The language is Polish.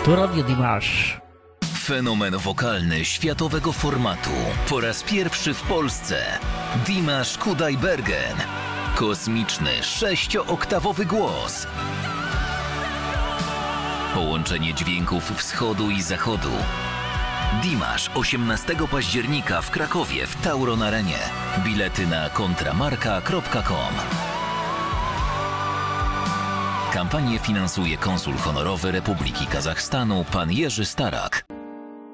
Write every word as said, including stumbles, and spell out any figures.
Tu Radio Dimash. Fenomen wokalny światowego formatu. Po raz pierwszy w Polsce. Dimash Kudaibergen. Kosmiczny, sześciooktawowy głos. Połączenie dźwięków wschodu i zachodu. Dimash osiemnastego października w Krakowie w Tauron Arenie. Bilety na kontramarka kropka com. Kampanię finansuje konsul honorowy Republiki Kazachstanu pan Jerzy Starak.